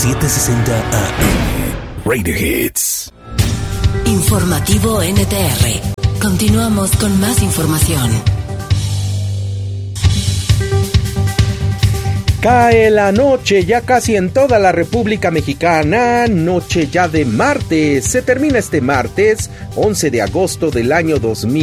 760 AM. Radio Hits. Informativo NTR. Continuamos con más información. Cae la noche ya casi en toda la República Mexicana, noche ya de martes. Se termina este martes, 11 de agosto del año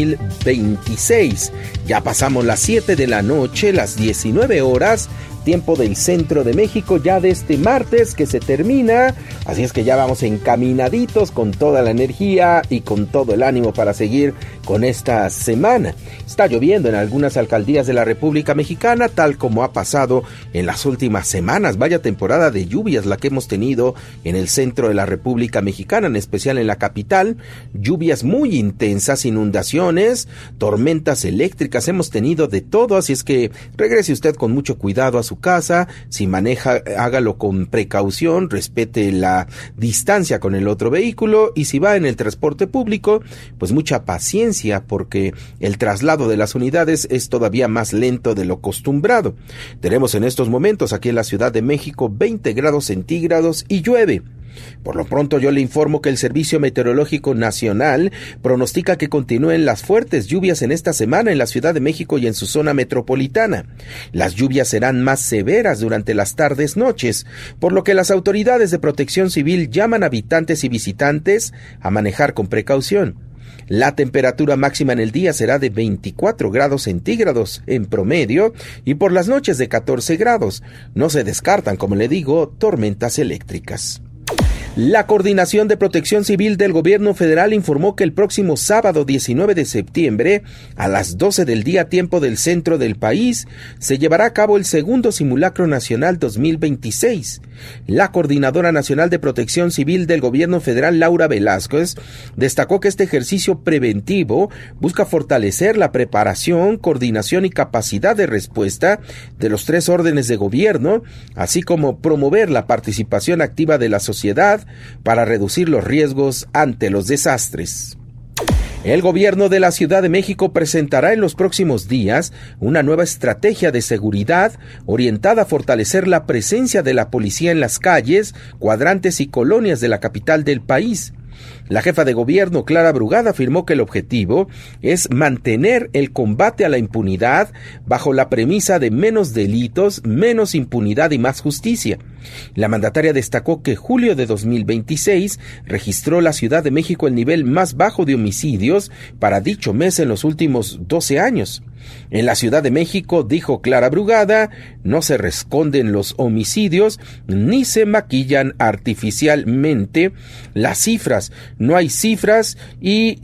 2026. Ya pasamos las 7 de la noche, las 19 horas, tiempo del centro de México, ya de este martes que se termina. Así es que ya vamos encaminaditos con toda la energía y con todo el ánimo para seguir con esta semana. Está lloviendo en algunas alcaldías de la República Mexicana, tal como ha pasado en las últimas semanas. Vaya temporada de lluvias la que hemos tenido en el centro de la República Mexicana, en especial en la capital. Lluvias muy intensas, inundaciones, tormentas eléctricas, hemos tenido de todo, así es que regrese usted con mucho cuidado a su casa. Si maneja, hágalo con precaución, respete la distancia con el otro vehículo, y si va en el transporte público, pues mucha paciencia, porque el traslado de las unidades es todavía más lento de lo acostumbrado. Tenemos en estos momentos aquí en la Ciudad de México 20 grados centígrados y llueve. Por lo pronto yo le informo que el Servicio Meteorológico Nacional pronostica que continúen las fuertes lluvias en esta semana en la Ciudad de México y en su zona metropolitana. Las lluvias serán más severas durante las tardes-noches, por lo que las autoridades de Protección Civil llaman a habitantes y visitantes a manejar con precaución. La temperatura máxima en el día será de 24 grados centígrados en promedio y por las noches de 14 grados. No se descartan, como le digo, tormentas eléctricas. La Coordinación de Protección Civil del Gobierno Federal informó que el próximo sábado 19 de septiembre, a las 12 del día tiempo del centro del país, se llevará a cabo el segundo Simulacro Nacional 2026. La Coordinadora Nacional de Protección Civil del Gobierno Federal, Laura Velázquez, destacó que este ejercicio preventivo busca fortalecer la preparación, coordinación y capacidad de respuesta de los tres órdenes de gobierno, así como promover la participación activa de la sociedad para reducir los riesgos ante los desastres. El gobierno de la Ciudad de México presentará en los próximos días una nueva estrategia de seguridad orientada a fortalecer la presencia de la policía en las calles, cuadrantes y colonias de la capital del país. La jefa de gobierno, Clara Brugada, afirmó que el objetivo es mantener el combate a la impunidad bajo la premisa de menos delitos, menos impunidad y más justicia. La mandataria destacó que julio de 2026 registró la Ciudad de México el nivel más bajo de homicidios para dicho mes en los últimos 12 años. En la Ciudad de México, dijo Clara Brugada, no se esconden los homicidios ni se maquillan artificialmente las cifras. No hay cifras y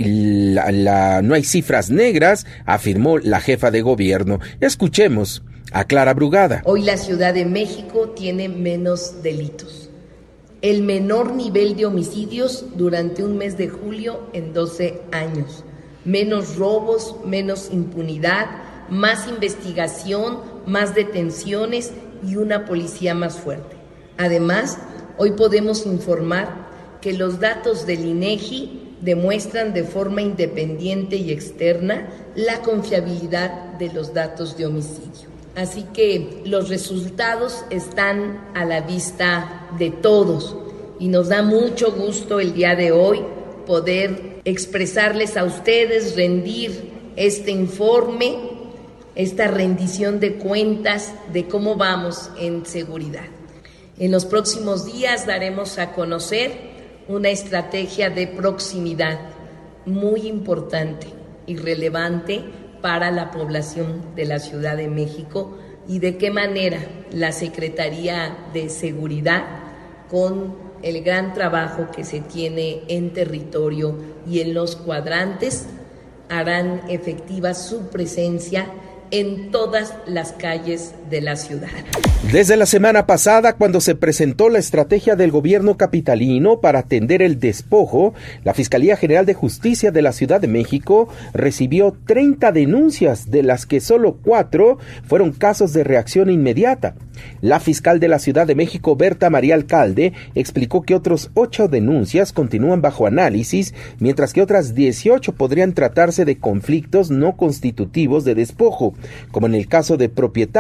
no hay cifras negras, afirmó la jefa de gobierno. Escuchemos a Clara Brugada. Hoy la Ciudad de México tiene menos delitos, el menor nivel de homicidios durante un mes de julio en 12 años, menos robos, menos impunidad, más investigación, más detenciones y una policía más fuerte. Además, hoy podemos informar que los datos del INEGI demuestran de forma independiente y externa la confiabilidad de los datos de homicidio. Así que los resultados están a la vista de todos y nos da mucho gusto el día de hoy poder expresarles a ustedes, rendir este informe, esta rendición de cuentas de cómo vamos en seguridad. En los próximos días daremos a conocer una estrategia de proximidad muy importante y relevante para la población de la Ciudad de México y de qué manera la Secretaría de Seguridad, con el gran trabajo que se tiene en territorio y en los cuadrantes, harán efectiva su presencia en todas las calles de la ciudad. Desde la semana pasada, cuando se presentó la estrategia del gobierno capitalino para atender el despojo, la Fiscalía General de Justicia de la Ciudad de México recibió 30 denuncias, de las que solo 4 fueron casos de reacción inmediata. La fiscal de la Ciudad de México, Berta María Alcalde, explicó que otros 8 denuncias continúan bajo análisis, mientras que otras 18 podrían tratarse de conflictos no constitutivos de despojo, como en el caso de propietarios que buscan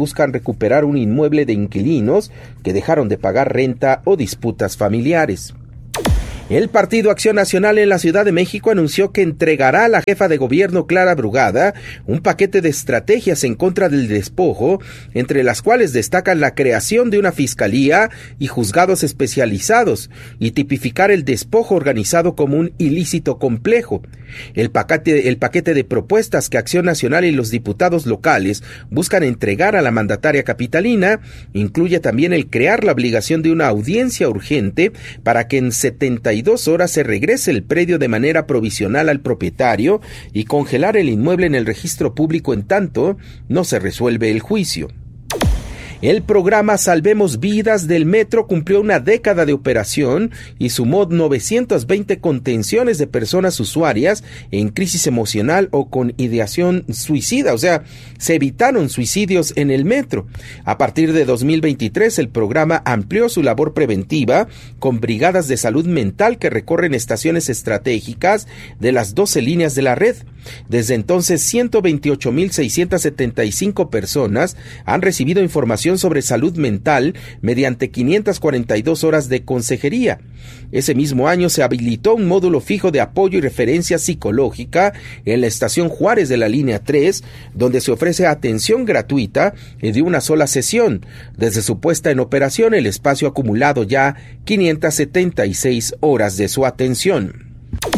buscan recuperar un inmueble de inquilinos que dejaron de pagar renta o disputas familiares. El Partido Acción Nacional en la Ciudad de México anunció que entregará a la jefa de gobierno Clara Brugada un paquete de estrategias en contra del despojo, entre las cuales destacan la creación de una fiscalía y juzgados especializados y tipificar el despojo organizado como un ilícito complejo. El paquete de propuestas que Acción Nacional y los diputados locales buscan entregar a la mandataria capitalina incluye también el crear la obligación de una audiencia urgente para que en 72 horas se regrese el predio de manera provisional al propietario y congelar el inmueble en el registro público en tanto no se resuelve el juicio. El programa Salvemos Vidas del Metro cumplió una década de operación y sumó 920 contenciones de personas usuarias en crisis emocional o con ideación suicida, o sea, se evitaron suicidios en el metro. A partir de 2023, el programa amplió su labor preventiva con brigadas de salud mental que recorren estaciones estratégicas de las 12 líneas de la red. Desde entonces, 128,675 personas han recibido información sobre salud mental mediante 542 horas de consejería. Ese mismo año se habilitó un módulo fijo de apoyo y referencia psicológica en la estación Juárez de la línea 3, donde se ofrece atención gratuita de una sola sesión. Desde su puesta en operación, el espacio ha acumulado ya 576 horas de su atención.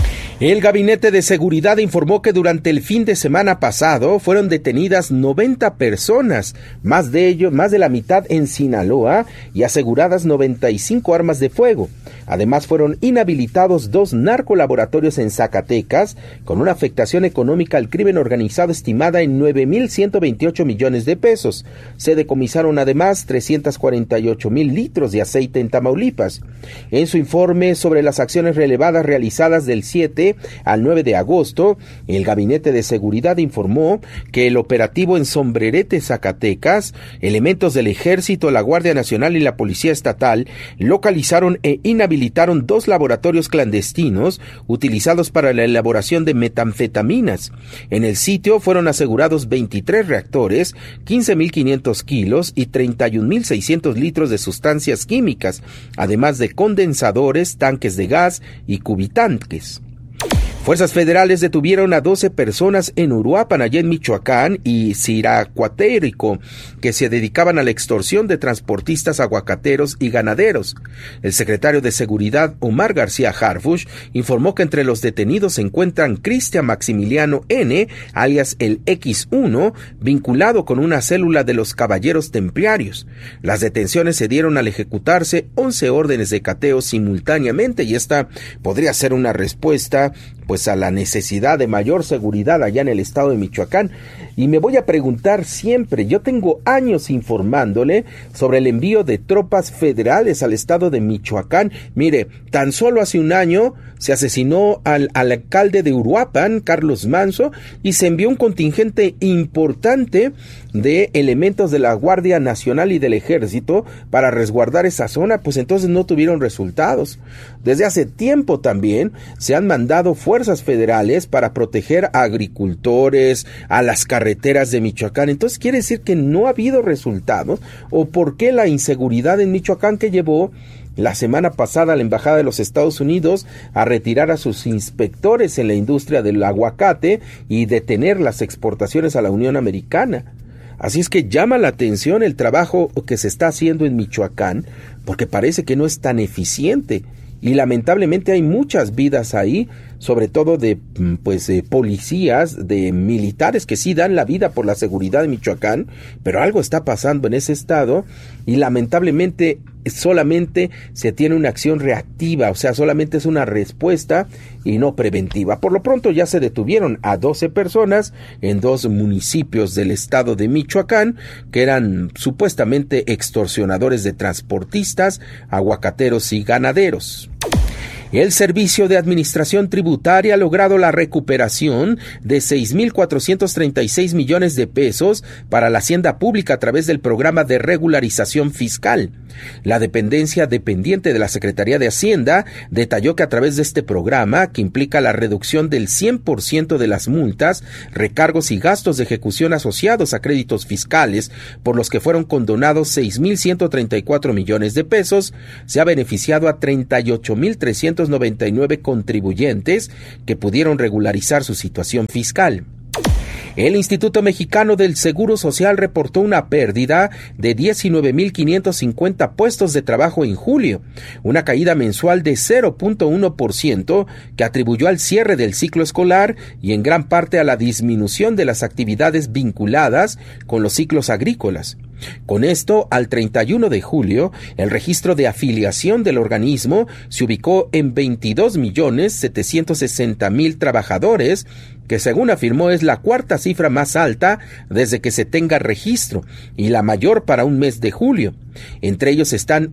El Gabinete de Seguridad informó que durante el fin de semana pasado fueron detenidas 90 personas, más de la mitad en Sinaloa, y aseguradas 95 armas de fuego. Además fueron inhabilitados 2 narcolaboratorios en Zacatecas, con una afectación económica al crimen organizado estimada en 9,128 millones de pesos. Se decomisaron además 348,000 litros de aceite en Tamaulipas. En su informe sobre las acciones relevadas realizadas del 7 al 9 de agosto, el Gabinete de Seguridad informó que el operativo en Sombrerete, Zacatecas, elementos del Ejército, la Guardia Nacional y la Policía Estatal localizaron e inhabilitaron 2 laboratorios clandestinos utilizados para la elaboración de metanfetaminas. En el sitio fueron asegurados 23 reactores, 15,500 kilos y 31,600 litros de sustancias químicas, además de condensadores, tanques de gas y cubitanques. Fuerzas federales detuvieron a 12 personas en Uruapan, allá en Michoacán, y Siracuatérico, que se dedicaban a la extorsión de transportistas aguacateros y ganaderos. El secretario de Seguridad, Omar García Harfuch, informó que entre los detenidos se encuentran Cristian Maximiliano N., alias el X1, vinculado con una célula de los Caballeros Templarios. Las detenciones se dieron al ejecutarse 11 órdenes de cateo simultáneamente, y esta podría ser una respuesta pues a la necesidad de mayor seguridad allá en el estado de Michoacán. Y me voy a preguntar siempre, yo tengo años informándole sobre el envío de tropas federales al estado de Michoacán. Mire, tan solo hace un año se asesinó al alcalde de Uruapan, Carlos Manso, y se envió un contingente importante de elementos de la Guardia Nacional y del Ejército para resguardar esa zona, pues entonces no tuvieron resultados. Desde hace tiempo también se han mandado fuerzas federales para proteger a agricultores, a las carreteras de Michoacán. Entonces quiere decir que no ha habido resultados. ¿O por qué la inseguridad en Michoacán que llevó la semana pasada a la Embajada de los Estados Unidos a retirar a sus inspectores en la industria del aguacate y detener las exportaciones a la Unión Americana? Así es que llama la atención el trabajo que se está haciendo en Michoacán, porque parece que no es tan eficiente. Y lamentablemente hay muchas vidas ahí, sobre todo de policías, de militares que sí dan la vida por la seguridad de Michoacán, pero algo está pasando en ese estado y lamentablemente solamente se tiene una acción reactiva, o sea, solamente es una respuesta y no preventiva. Por lo pronto ya se detuvieron a 12 personas en 2 municipios del estado de Michoacán que eran supuestamente extorsionadores de transportistas, aguacateros y ganaderos. El Servicio de Administración Tributaria ha logrado la recuperación de 6,436 millones de pesos para la hacienda pública a través del programa de regularización fiscal. La dependencia dependiente de la Secretaría de Hacienda detalló que a través de este programa, que implica la reducción del 100% de las multas, recargos y gastos de ejecución asociados a créditos fiscales por los que fueron condonados 6,134 millones de pesos, se ha beneficiado a 38,399 contribuyentes que pudieron regularizar su situación fiscal. El Instituto Mexicano del Seguro Social reportó una pérdida de 19,550 puestos de trabajo en julio, una caída mensual de 0,1% que atribuyó al cierre del ciclo escolar y en gran parte a la disminución de las actividades vinculadas con los ciclos agrícolas. Con esto, al 31 de julio, el registro de afiliación del organismo se ubicó en 22,760,000 trabajadores, que según afirmó es la cuarta cifra más alta desde que se tenga registro y la mayor para un mes de julio. Entre ellos están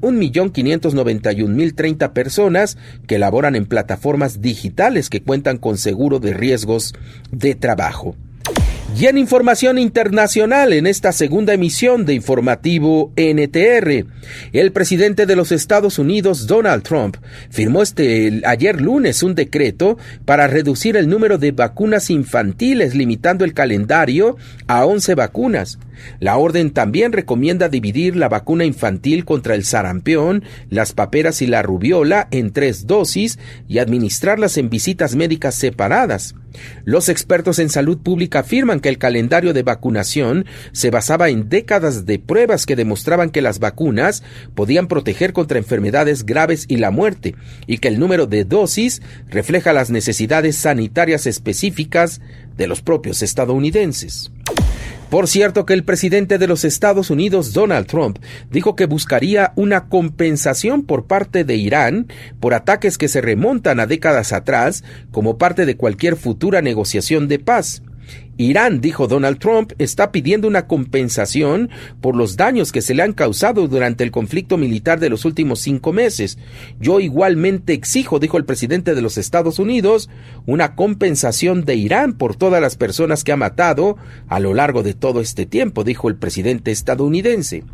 1,591,030 personas que laboran en plataformas digitales que cuentan con seguro de riesgos de trabajo. Y en información internacional, en esta segunda emisión de Informativo NTR, el presidente de los Estados Unidos, Donald Trump, firmó ayer lunes un decreto para reducir el número de vacunas infantiles, limitando el calendario a 11 vacunas. La orden también recomienda dividir la vacuna infantil contra el sarampión, las paperas y la rubiola en 3 dosis y administrarlas en visitas médicas separadas. Los expertos en salud pública afirman que el calendario de vacunación se basaba en décadas de pruebas que demostraban que las vacunas podían proteger contra enfermedades graves y la muerte, y que el número de dosis refleja las necesidades sanitarias específicas de los propios estadounidenses. Por cierto que el presidente de los Estados Unidos, Donald Trump, dijo que buscaría una compensación por parte de Irán por ataques que se remontan a décadas atrás como parte de cualquier futura negociación de paz. Irán, dijo Donald Trump, está pidiendo una compensación por los daños que se le han causado durante el conflicto militar de los últimos 5 meses. Yo igualmente exijo, dijo el presidente de los Estados Unidos, una compensación de Irán por todas las personas que ha matado a lo largo de todo este tiempo, dijo el presidente estadounidense.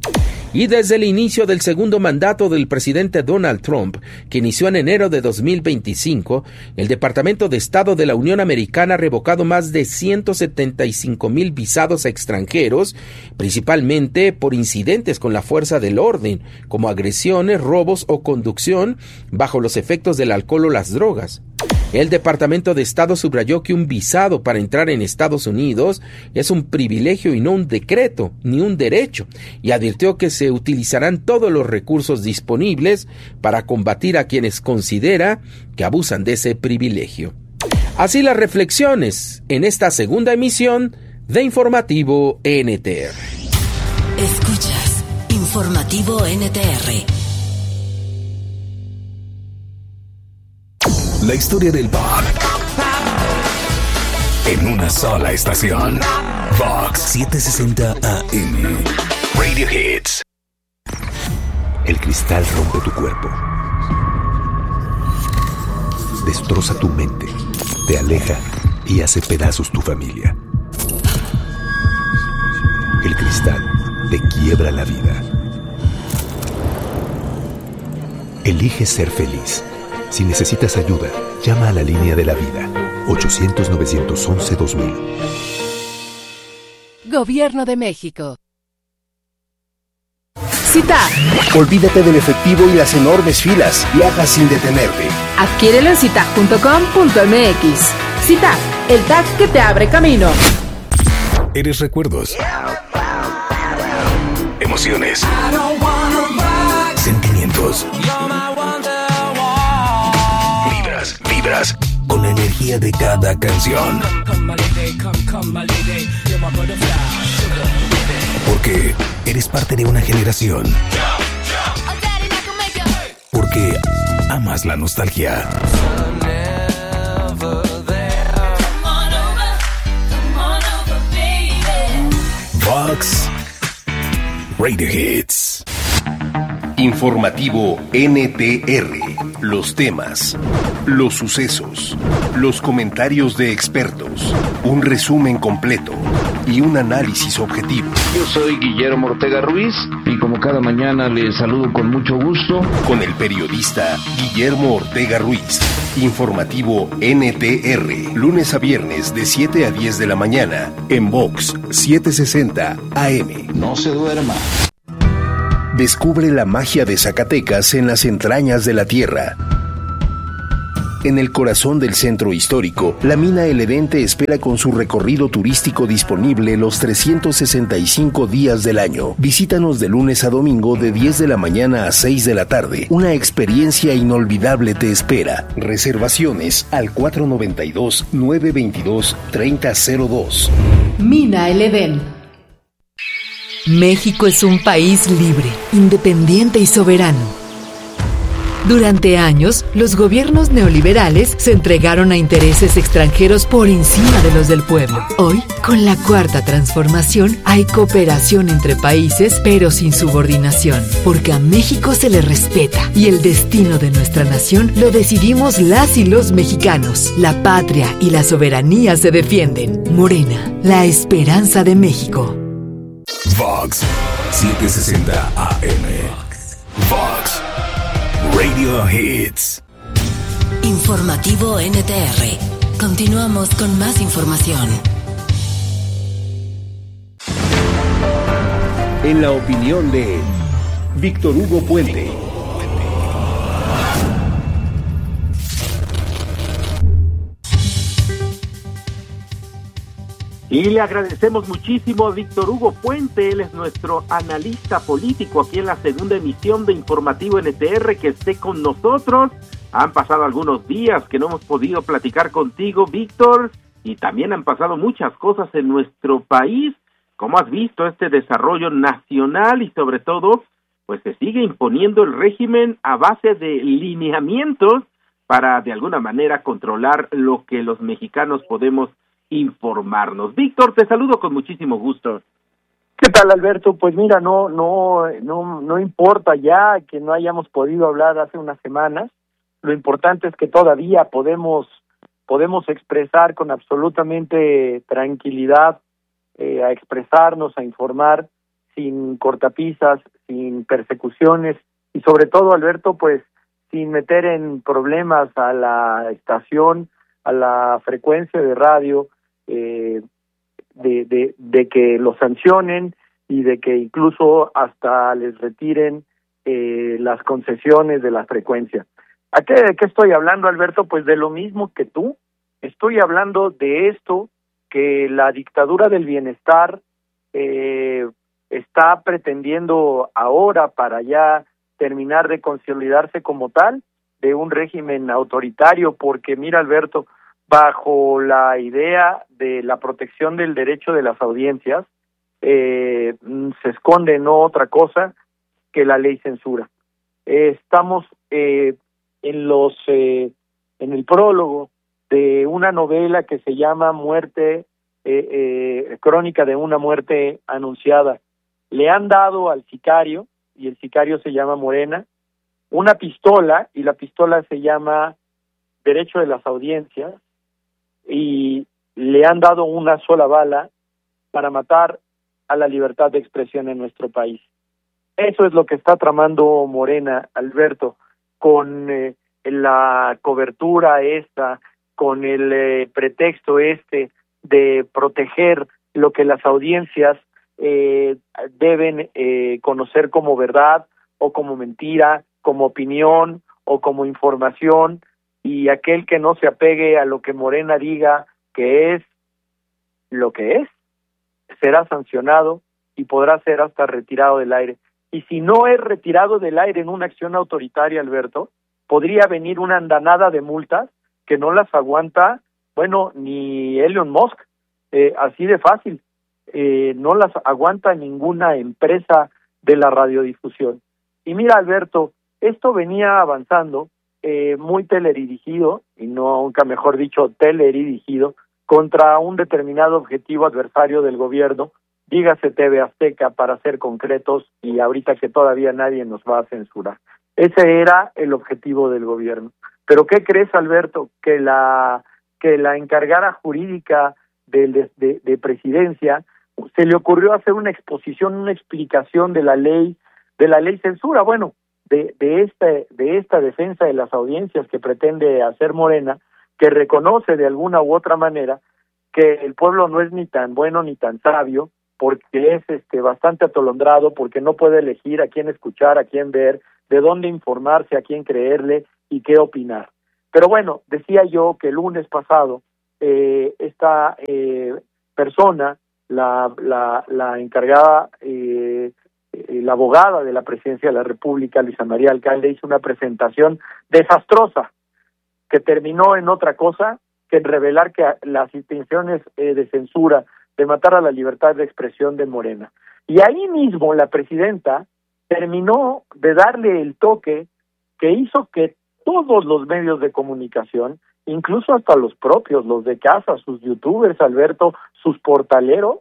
Y desde el inicio del segundo mandato del presidente Donald Trump, que inició en enero de 2025, el Departamento de Estado de la Unión Americana ha revocado más de 175,000 visados a extranjeros, principalmente por incidentes con la fuerza del orden, como agresiones, robos o conducción bajo los efectos del alcohol o las drogas. El Departamento de Estado subrayó que un visado para entrar en Estados Unidos es un privilegio y no un decreto ni un derecho, y advirtió que se utilizarán todos los recursos disponibles para combatir a quienes considera que abusan de ese privilegio. Así las reflexiones en esta segunda emisión de Informativo NTR. Escuchas Informativo NTR. La historia del pop en una sola estación. Vox 760 AM. Radio Hits. El cristal rompe tu cuerpo, destroza tu mente, te aleja y hace pedazos tu familia. El cristal te quiebra la vida. Elige ser feliz. Si necesitas ayuda, llama a la línea de la vida, 800-911-2000. Gobierno de México. CITAG. Olvídate del efectivo y las enormes filas. Viaja sin detenerte. Adquiérelo en citag.com.mx. CITAG, el tag que te abre camino. Eres recuerdos, emociones, sentimientos. Vibras con la energía de cada canción. Porque eres parte de una generación. Porque amas la nostalgia. Vox Radio Hits. Informativo NTR. Los temas, los sucesos, los comentarios de expertos, un resumen completo. y un análisis objetivo. Yo soy Guillermo Ortega Ruiz y como cada mañana les saludo con mucho gusto. Con el periodista Guillermo Ortega Ruiz. Informativo NTR. Lunes a viernes de 7 a 10 de la mañana en Vox 760 AM. No se duerma. Descubre la magia de Zacatecas en las entrañas de la tierra. En el corazón del centro histórico, la mina El Edén te espera con su recorrido turístico disponible los 365 días del año. Visítanos de lunes a domingo de 10 de la mañana a 6 de la tarde. Una experiencia inolvidable te espera. Reservaciones al 492-922-3002. Mina El Edén. México es un país libre, independiente y soberano. Durante años, los gobiernos neoliberales se entregaron a intereses extranjeros por encima de los del pueblo. Hoy, con la Cuarta Transformación, hay cooperación entre países, pero sin subordinación, porque a México se le respeta y el destino de nuestra nación lo decidimos las y los mexicanos. La patria y la soberanía se defienden. Morena, la esperanza de México. Vox 760 AM. Vox Radio Hits. Informativo NTR. Continuamos con más información. En la opinión de Víctor Hugo Puente. Y le agradecemos muchísimo a Víctor Hugo Puente, él es nuestro analista político aquí en la segunda emisión de Informativo NTR, que esté con nosotros. Han pasado algunos días que no hemos podido platicar contigo, Víctor, y también han pasado muchas cosas en nuestro país. ¿Cómo has visto este desarrollo nacional y sobre todo, pues se sigue imponiendo el régimen a base de lineamientos para de alguna manera controlar lo que los mexicanos podemos informarnos? Víctor, te saludo con muchísimo gusto. ¿Qué tal, Alberto? Pues mira, no importa ya que no hayamos podido hablar hace unas semanas. Lo importante es que todavía podemos expresar con absolutamente tranquilidad, a expresarnos, a informar, sin cortapisas, sin persecuciones y sobre todo, Alberto, pues sin meter en problemas a la estación, a la frecuencia de radio, de que los sancionen y de que incluso hasta les retiren las concesiones de la frecuencia. ¿De qué estoy hablando, Alberto? Pues de lo mismo que tú. Estoy hablando de esto que la dictadura del bienestar está pretendiendo ahora para ya terminar de consolidarse como tal, de un régimen autoritario, porque mira, Alberto, bajo la idea de la protección del derecho de las audiencias, se esconde no otra cosa que la ley censura. Estamos en el prólogo de una novela que se llama Crónica de una muerte anunciada. Le han dado al sicario, y el sicario se llama Morena, una pistola, y la pistola se llama Derecho de las Audiencias, y le han dado una sola bala para matar a la libertad de expresión en nuestro país. Eso es lo que está tramando Morena, Alberto, con la cobertura esta, con el pretexto de proteger lo que las audiencias deben conocer como verdad o como mentira, como opinión o como información, y aquel que no se apegue a lo que Morena diga que es lo que es, será sancionado y podrá ser hasta retirado del aire. Y si no es retirado del aire en una acción autoritaria, Alberto, podría venir una andanada de multas que no las aguanta, ni Elon Musk, así de fácil, no las aguanta ninguna empresa de la radiodifusión. Y mira, Alberto, esto venía avanzando muy teledirigido, y nunca mejor dicho teledirigido, contra un determinado objetivo adversario del gobierno, dígase TV Azteca para ser concretos, y ahorita que todavía nadie nos va a censurar. Ese era el objetivo del gobierno. Pero ¿qué crees, Alberto? Que la encargada jurídica de presidencia se le ocurrió hacer una exposición, una explicación de la ley censura, bueno, de esta defensa de las audiencias que pretende hacer Morena, que reconoce de alguna u otra manera que el pueblo no es ni tan bueno ni tan sabio, porque es bastante atolondrado, porque no puede elegir a quién escuchar, a quién ver, de dónde informarse, a quién creerle y qué opinar. Pero bueno, decía yo que el lunes pasado esta persona, la encargada, la abogada de la Presidencia de la República, Luisa María Alcalde, hizo una presentación desastrosa que terminó en otra cosa que en revelar que las intenciones de censura, de matar a la libertad de expresión de Morena. Y ahí mismo la presidenta terminó de darle el toque que hizo que todos los medios de comunicación, incluso hasta los propios, los de casa, sus youtubers, Alberto, sus portaleros,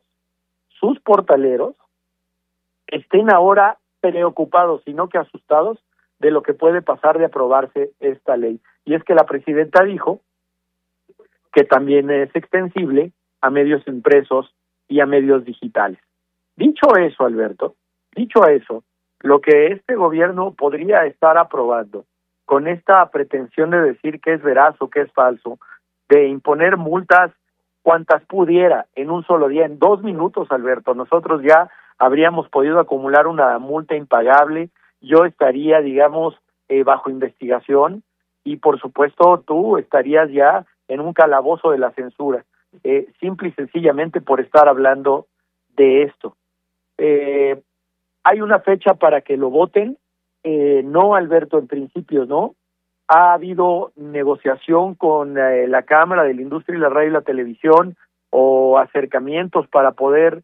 estén ahora preocupados, sino que asustados de lo que puede pasar de aprobarse esta ley. Y es que la presidenta dijo que también es extensible a medios impresos y a medios digitales. Dicho eso, Alberto, lo que este gobierno podría estar aprobando con esta pretensión de decir que es veraz o que es falso, de imponer multas cuantas pudiera en un solo día, en 2 minutos, Alberto, nosotros ya habríamos podido acumular una multa impagable, yo estaría, digamos, bajo investigación y, por supuesto, tú estarías ya en un calabozo de la censura, simple y sencillamente por estar hablando de esto. Hay una fecha para que lo voten, no, Alberto, en principio no. Ha habido negociación con la Cámara de la Industria y la Radio y la Televisión o acercamientos para poder,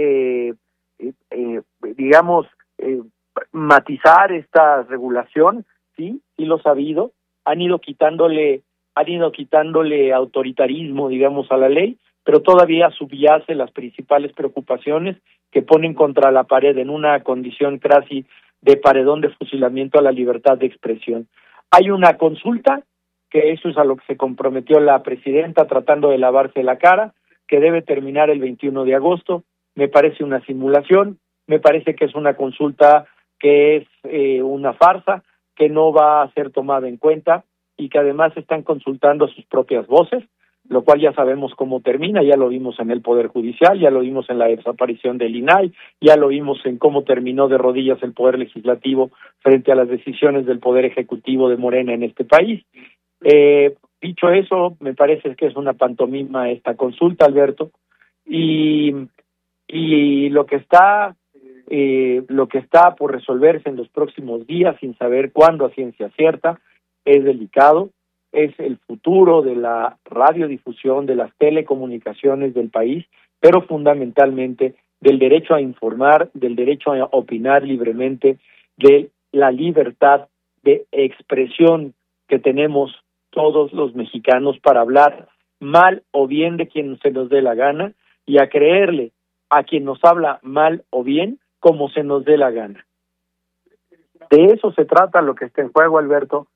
matizar esta regulación, sí los ha habido. Han ido quitándole autoritarismo, digamos, a la ley, pero todavía subyace las principales preocupaciones que ponen contra la pared en una condición casi de paredón de fusilamiento a la libertad de expresión. Hay una consulta, que eso es a lo que se comprometió la presidenta tratando de lavarse la cara, que debe terminar el 21 de agosto. Me parece una simulación, me parece que es una consulta que es una farsa, que no va a ser tomada en cuenta y que además están consultando sus propias voces, lo cual ya sabemos cómo termina, ya lo vimos en el Poder Judicial, ya lo vimos en la desaparición del INAI, ya lo vimos en cómo terminó de rodillas el Poder Legislativo frente a las decisiones del Poder Ejecutivo de Morena en este país. Dicho eso, me parece que es una pantomima esta consulta, Alberto, y lo que está por resolverse en los próximos días, sin saber cuándo a ciencia cierta, es delicado. Es el futuro de la radiodifusión, de las telecomunicaciones del país, pero fundamentalmente del derecho a informar, del derecho a opinar libremente, de la libertad de expresión que tenemos todos los mexicanos para hablar mal o bien de quien se nos dé la gana y a creerle a quien nos habla mal o bien como se nos dé la gana. De eso se trata lo que está en juego, Alberto.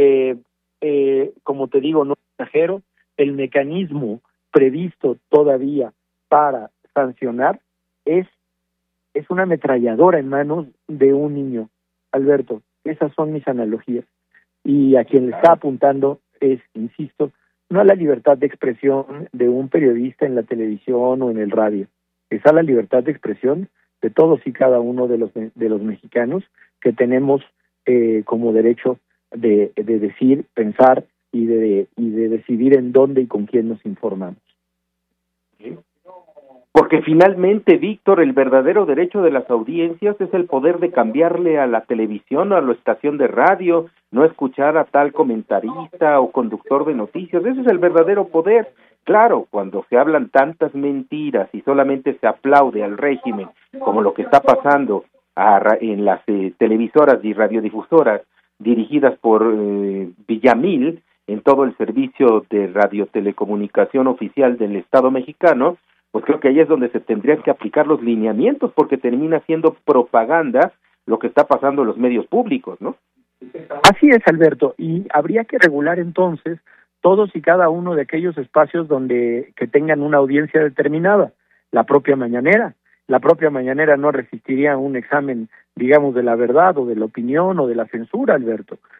Como te digo, no exagero, el mecanismo previsto todavía para sancionar es una ametralladora en manos de un niño. Alberto, esas son mis analogías. Y a quien le está apuntando es, insisto, no a la libertad de expresión de un periodista en la televisión o en el radio, es a la libertad de expresión de todos y cada uno de los mexicanos que tenemos como derecho de decir, pensar y de decidir en dónde y con quién nos informamos. Porque finalmente, Víctor, el verdadero derecho de las audiencias es el poder de cambiarle a la televisión o a la estación de radio, no escuchar a tal comentarista o conductor de noticias. Ese es el verdadero poder. Claro, cuando se hablan tantas mentiras y solamente se aplaude al régimen, como lo que está pasando en las televisoras y radiodifusoras dirigidas por Villamil, en todo el servicio de radiotelecomunicación oficial del Estado mexicano, pues creo que ahí es donde se tendrían que aplicar los lineamientos, porque termina siendo propaganda lo que está pasando en los medios públicos, ¿no? Así es, Alberto, y habría que regular entonces todos y cada uno de aquellos espacios que tengan una audiencia determinada. la propia mañanera. La propia mañanera no resistiría un examen, digamos, de la verdad o de la opinión o de la censura, Alberto.